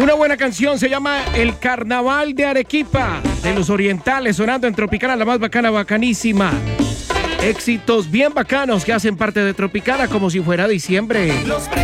Una buena canción se llama El Carnaval de Arequipa, de los Orientales, sonando en Tropicana, la más bacana, bacanísima. Éxitos bien bacanos que hacen parte de Tropicana como si fuera diciembre.